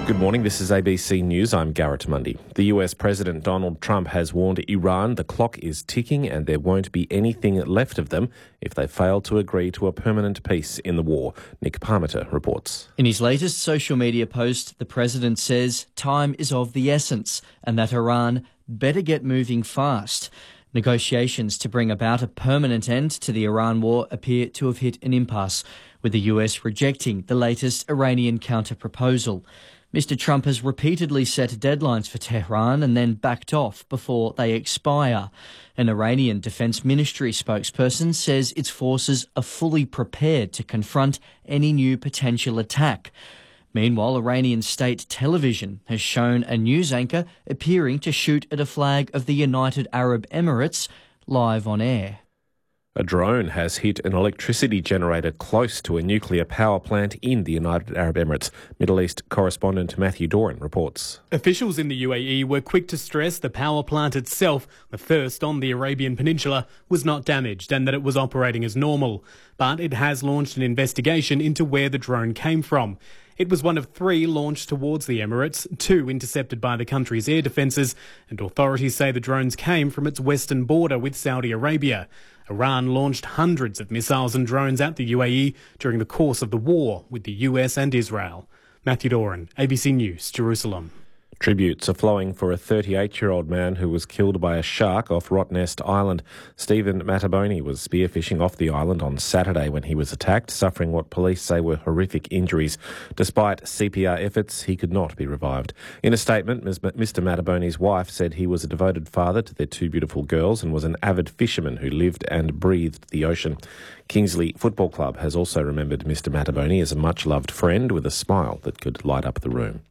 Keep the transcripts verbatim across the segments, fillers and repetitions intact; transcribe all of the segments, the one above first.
Good morning, this is A B C News. I'm Garrett Mundy. The U S President Donald Trump has warned Iran the clock is ticking and there won't be anything left of them if they fail to agree to a permanent peace in the war. Nick Parmiter reports. In his latest social media post, the president says time is of the essence and that Iran better get moving fast. Negotiations to bring about a permanent end to the Iran war appear to have hit an impasse, with the U S rejecting the latest Iranian counter-proposal. Mister Trump has repeatedly set deadlines for Tehran and then backed off before they expire. An Iranian Defence Ministry spokesperson says its forces are fully prepared to confront any new potential attack. Meanwhile, Iranian state television has shown a news anchor appearing to shoot at a flag of the United Arab Emirates live on air. A drone has hit an electricity generator close to a nuclear power plant in the United Arab Emirates. Middle East correspondent Matthew Doran reports. Officials in the U A E were quick to stress the power plant itself, the first on the Arabian Peninsula, was not damaged and that it was operating as normal. But it has launched an investigation into where the drone came from. It was one of three launched towards the Emirates, two intercepted by the country's air defences, and authorities say the drones came from its western border with Saudi Arabia. Iran launched hundreds of missiles and drones at the U A E during the course of the war with the U S and Israel. Matthew Doran, A B C News, Jerusalem. Tributes are flowing for a thirty-eight-year-old man who was killed by a shark off Rottnest Island. Stephen Mattaboni was spearfishing off the island on Saturday when he was attacked, suffering what police say were horrific injuries. Despite C P R efforts, he could not be revived. In a statement, Mister Mattaboni's wife said he was a devoted father to their two beautiful girls and was an avid fisherman who lived and breathed the ocean. Kingsley Football Club has also remembered Mister Mattaboni as a much-loved friend with a smile that could light up the room.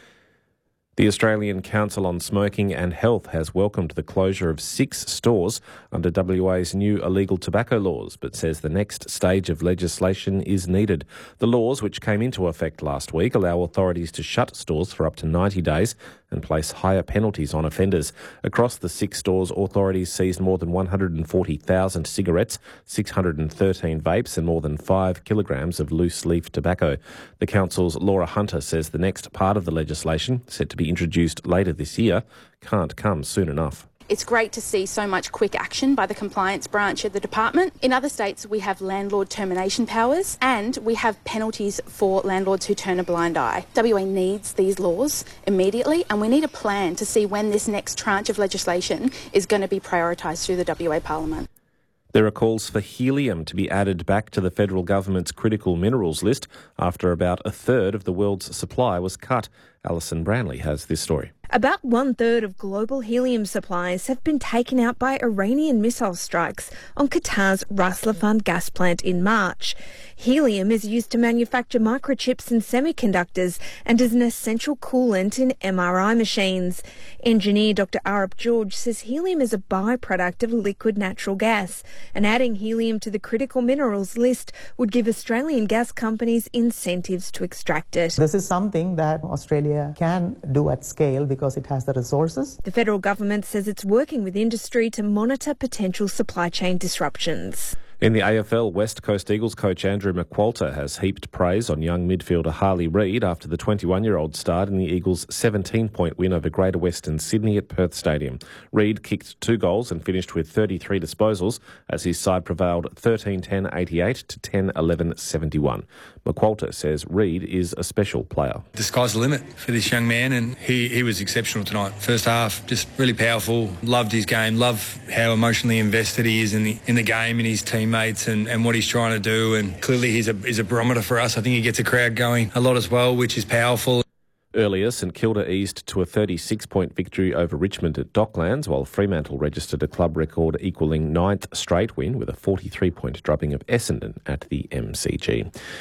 The Australian Council on Smoking and Health has welcomed the closure of six stores under W A's new illegal tobacco laws, but says the next stage of legislation is needed. The laws, which came into effect last week, allow authorities to shut stores for up to ninety days and place higher penalties on offenders. Across the six stores, authorities seized more than one hundred forty thousand cigarettes, six hundred thirteen vapes and more than five kilograms of loose-leaf tobacco. The Council's Laura Hunter says the next part of the legislation, set to be introduced later this year, can't come soon enough. It's great to see so much quick action by the compliance branch of the department. In other states, we have landlord termination powers and we have penalties for landlords who turn a blind eye. W A needs these laws immediately and we need a plan to see when this next tranche of legislation is going to be prioritised through the W A Parliament. There are calls for helium to be added back to the federal government's critical minerals list after about a third of the world's supply was cut. Alison Branley has this story. About one-third of global helium supplies have been taken out by Iranian missile strikes on Qatar's Ras Laffan gas plant in March. Helium is used to manufacture microchips and semiconductors and is an essential coolant in M R I machines. Engineer Doctor Arup George says helium is a byproduct of liquid natural gas, and adding helium to the critical minerals list would give Australian gas companies incentives to extract it. This is something that Australia can do at scale because it has the resources. The federal government says it's working with industry to monitor potential supply chain disruptions. In the A F L, West Coast Eagles coach Andrew McQualter has heaped praise on young midfielder Harley Reid after the twenty-one-year-old starred in the Eagles' seventeen-point win over Greater Western Sydney at Perth Stadium. Reid kicked two goals and finished with thirty-three disposals as his side prevailed thirteen ten eighty-eight to ten eleven seventy-one. McQualter says Reid is a special player. The sky's the limit for this young man and he, he was exceptional tonight. First half, just really powerful, loved his game, loved how emotionally invested he is in the, in the game and his team. Mates and, and what he's trying to do, and clearly he's a, he's a barometer for us. I think he gets a crowd going a lot as well, which is powerful. Earlier, St Kilda eased to a thirty-six-point victory over Richmond at Docklands, while Fremantle registered a club record equalling ninth straight win with a forty-three-point drubbing of Essendon at the M C G.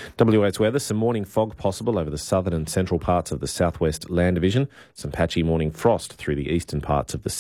W A's weather, some morning fog possible over the southern and central parts of the southwest land division, some patchy morning frost through the eastern parts of the